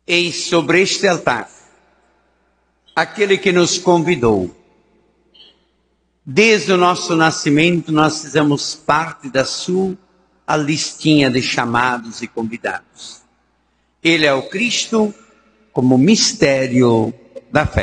Eis sobre este altar aquele que nos convidou. Desde o nosso nascimento, nós fizemos parte da sua listinha de chamados e convidados. Ele é o Cristo como mistério da fé.